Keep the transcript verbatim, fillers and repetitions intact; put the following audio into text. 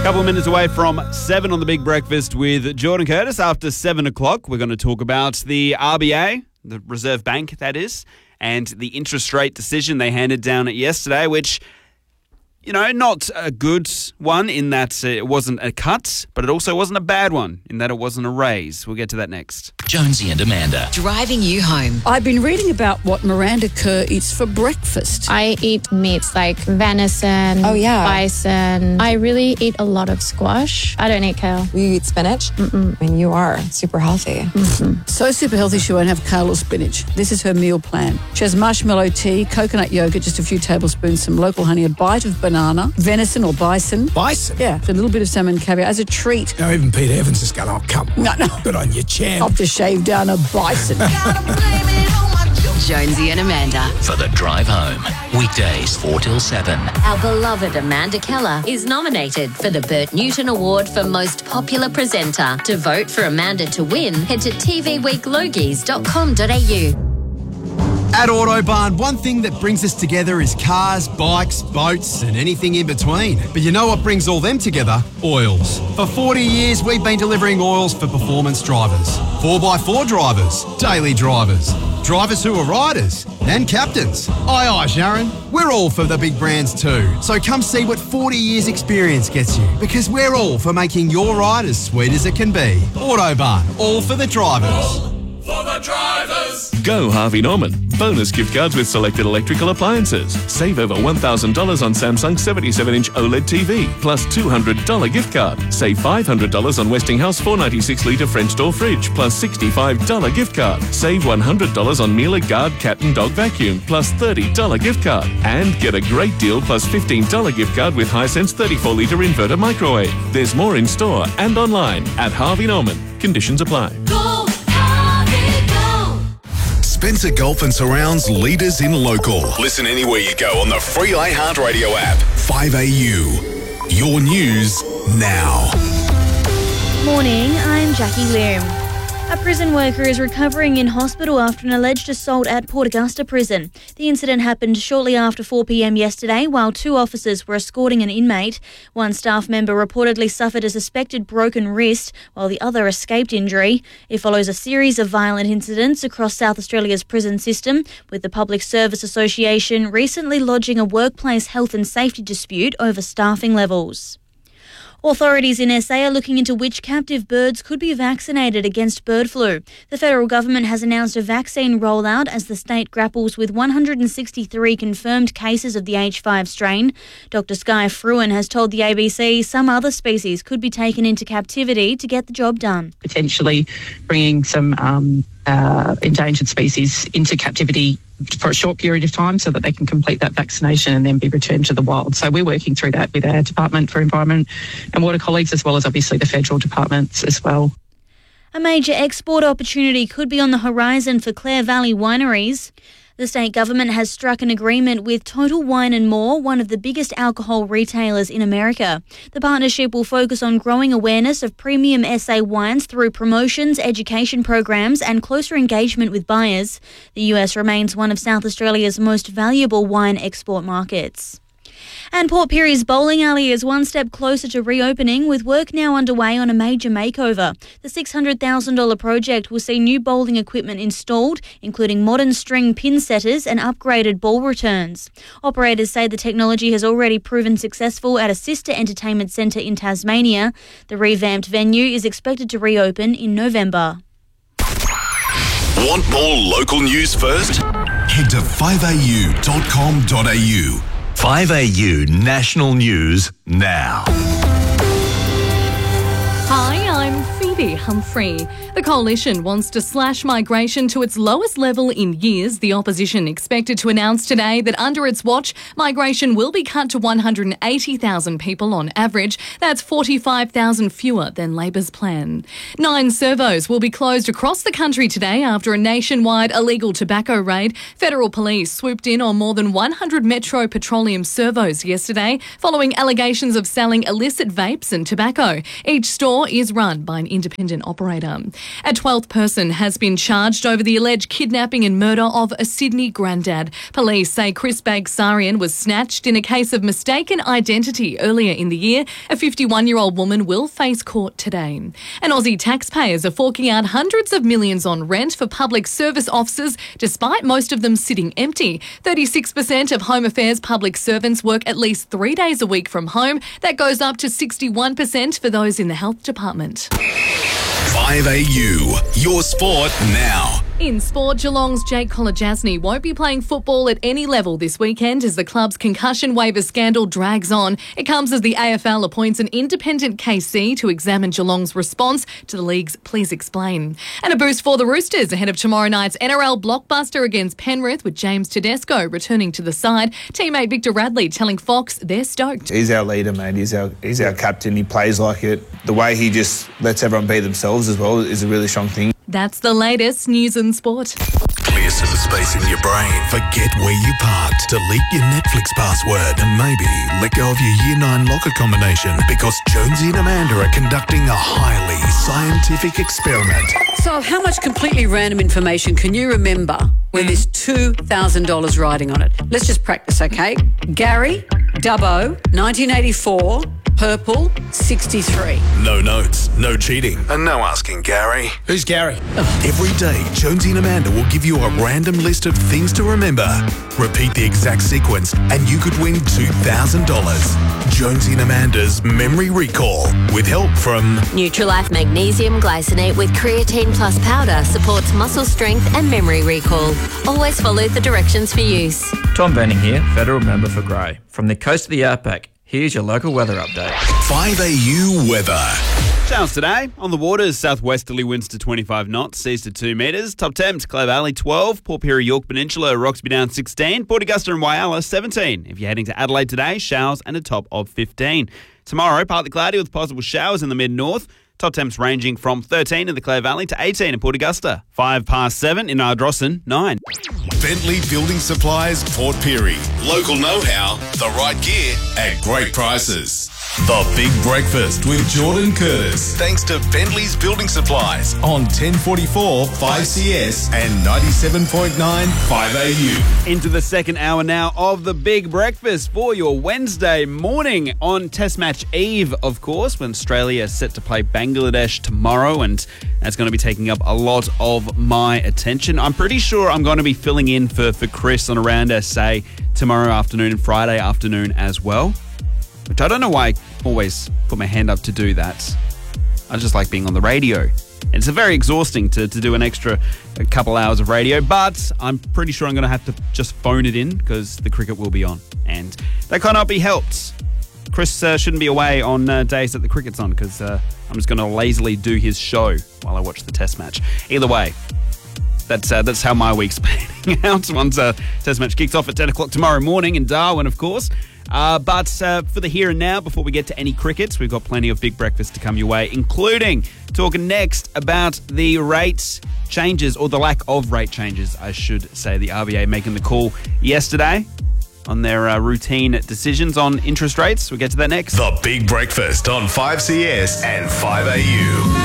Couple of minutes away from seven on the Big Breakfast with Jordan Curtis. After seven o'clock, we're going to talk about the R B A, the Reserve Bank, that is, and the interest rate decision they handed down yesterday, which, you know, not a good one in that it wasn't a cut, but it also wasn't a bad one in that it wasn't a raise. We'll get to that next. Jonesy and Amanda. Driving you home. I've been reading about what Miranda Kerr eats for breakfast. I eat meats like venison, oh, yeah. bison. I really eat a lot of squash. I don't eat kale. You eat spinach? Mm-mm. I mean, you are super healthy. Mm-hmm. So super healthy she won't have kale or spinach. This is her meal plan. She has marshmallow tea, coconut yogurt, just a few tablespoons, some local honey, a bite of banana, venison or bison. Bison? Yeah, a little bit of salmon caviar as a treat. Now even Peter Evans is going, oh, come on. No, no. Good on your champ. I'll have to shave down a bison. Jonesy and Amanda. For the drive home. Weekdays four till seven. Our beloved Amanda Keller is nominated for the Bert Newton Award for Most Popular Presenter. To vote for Amanda to win, head to t v week logies dot com dot a u. At Autobarn, one thing that brings us together is cars, bikes, boats and anything in between. But you know what brings all them together? Oils. For forty years, we've been delivering oils for performance drivers, four by four drivers, daily drivers, drivers who are riders and captains. Aye, aye, Sharon. We're all for the big brands too. So come see what forty years experience gets you, because we're all for making your ride as sweet as it can be. Autobarn, all for the drivers. For the drivers. Go Harvey Norman. Bonus gift cards with selected electrical appliances. Save over one thousand dollars on Samsung seventy-seven inch OLED T V, plus two hundred dollars gift card. Save five hundred dollars on Westinghouse four ninety-six litre French door fridge, plus sixty-five dollars gift card. Save one hundred dollars on Miele Guard cat and dog vacuum, plus thirty dollars gift card. And get a great deal plus fifteen dollars gift card with Hisense thirty-four litre inverter microwave. There's more in store and online at Harvey Norman. Conditions apply. Go, Harvey, go. Spencer Gulf and Surround's leaders in local. Listen anywhere you go on the free iHeartRadio app. five A U. Your news now. Morning, I'm Jackie Weir. A prison worker is recovering in hospital after an alleged assault at Port Augusta Prison. The incident happened shortly after four p m yesterday while two officers were escorting an inmate. One staff member reportedly suffered a suspected broken wrist while the other escaped injury. It follows a series of violent incidents across South Australia's prison system, with the Public Service Association recently lodging a workplace health and safety dispute over staffing levels. Authorities in S A are looking into which captive birds could be vaccinated against bird flu. The federal government has announced a vaccine rollout as the state grapples with one hundred sixty-three confirmed cases of the H five strain. Doctor Sky Fruin has told the A B C some other species could be taken into captivity to get the job done. Potentially bringing some um, uh, endangered species into captivity for a short period of time so that they can complete that vaccination and then be returned to the wild. So we're working through that with our Department for Environment and Water colleagues, as well as obviously the federal departments as well. A major export opportunity could be on the horizon for Clare Valley wineries. The state government has struck an agreement with Total Wine and More, one of the biggest alcohol retailers in America. The partnership will focus on growing awareness of premium S A wines through promotions, education programs and closer engagement with buyers. The U S remains one of South Australia's most valuable wine export markets. And Port Pirie's bowling alley is one step closer to reopening, with work now underway on a major makeover. The six hundred thousand dollars project will see new bowling equipment installed, including modern string pin setters and upgraded ball returns. Operators say the technology has already proven successful at a sister entertainment centre in Tasmania. The revamped venue is expected to reopen in November. Want more local news first? Head to five a u dot com dot a u. five A U National News now. Hi, I'm Phoebe Humphrey. The coalition wants to slash migration to its lowest level in years. The opposition expected to announce today that under its watch, migration will be cut to one hundred eighty thousand people on average. That's forty-five thousand fewer than Labor's plan. Nine servos will be closed across the country today after a nationwide illegal tobacco raid. Federal police swooped in on more than one hundred Metro Petroleum servos yesterday following allegations of selling illicit vapes and tobacco. Each store is run by an independent independent operator. A twelfth person has been charged over the alleged kidnapping and murder of a Sydney granddad. Police say Chris Bagsarian was snatched in a case of mistaken identity earlier in the year. A fifty-one-year-old woman will face court today. And Aussie taxpayers are forking out hundreds of millions on rent for public service offices, despite most of them sitting empty. thirty-six percent of Home Affairs public servants work at least three days a week from home. That goes up to sixty-one percent for those in the health department. five A U, your sport now. In sport, Geelong's Jake Kolodjasny won't be playing football at any level this weekend as the club's concussion waiver scandal drags on. It comes as the A F L appoints an independent K C to examine Geelong's response to the league's Please Explain. And a boost for the Roosters ahead of tomorrow night's N R L blockbuster against Penrith, with James Tedesco returning to the side. Teammate Victor Radley telling Fox they're stoked. He's our leader, mate. He's our, he's our captain. He plays like it. The way he just lets everyone be themselves as well is a really strong thing. That's the latest news and sport. Clear some space in your brain. Forget where you parked. Delete your Netflix password and maybe let go of your year nine locker combination, because Jonesy and Amanda are conducting a highly scientific experiment. So how much completely random information can you remember when there's two thousand dollars riding on it? Let's just practice, okay? Gary, Dubbo, nineteen eighty-four, purple, sixty-three. No notes, no cheating, and no asking Gary. Who's Gary? Every day, Jonesy and Amanda will give you a random list of things to remember. Repeat the exact sequence and you could win two thousand dollars. Jonesy and Amanda's Memory Recall, with help from Nutrilife Magnesium Glycinate with creatine plus powder supports muscle strength and memory recall. Always follow the directions for use. Tom Benning here, Federal Member for Grey. From the coast of the Outback, here's your local weather update. five A U weather. Showers today. On the waters, southwesterly winds to twenty-five knots, seas to two metres. Top temps, Clare Valley twelve, Port Pirie, York Peninsula, Roxby Down sixteen, Port Augusta and Whyalla seventeen. If you're heading to Adelaide today, showers and a top of fifteen. Tomorrow, partly cloudy with possible showers in the mid-north. Top temps ranging from thirteen in the Clare Valley to eighteen in Port Augusta. Five past seven in Ardrossan, nine. Bentley Building Supplies, Port Pirie. Local know-how, the right gear at great prices. The Big Breakfast with Jordan Curtis. Thanks to Bentley's Building Supplies on ten forty-four five C S and ninety-seven point nine five A U. Into the second hour now of the Big Breakfast for your Wednesday morning on Test Match Eve, of course, when Australia is set to play Bangladesh tomorrow, and that's going to be taking up a lot of my attention. I'm pretty sure I'm going to be filling in for, for Chris on around S A tomorrow afternoon and Friday afternoon as well, which I don't know why I always put my hand up to do that. I just like being on the radio. And it's very exhausting to, to do an extra a couple hours of radio, but I'm pretty sure I'm going to have to just phone it in because the cricket will be on. And that cannot be helped. Chris uh, shouldn't be away on uh, days that the cricket's on because uh, I'm just going to lazily do his show while I watch the test match. Either way, that's uh, that's how my week's panning out. Once uh, test match kicks off at ten o'clock tomorrow morning in Darwin, of course. Uh, but uh, for the here and now, before we get to any crickets, we've got plenty of Big Breakfast to come your way, including talking next about the rate changes, or the lack of rate changes, I should say. The R B A making the call yesterday on their uh, routine decisions on interest rates. We'll get to that next. The Big Breakfast on five C S and five A U.